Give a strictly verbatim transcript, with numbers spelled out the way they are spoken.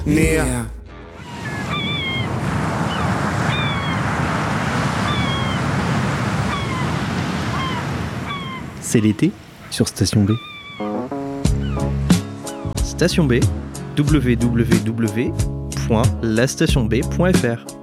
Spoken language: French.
Néa. C'est l'été sur Station B. Station B, w w w point la station b point f r.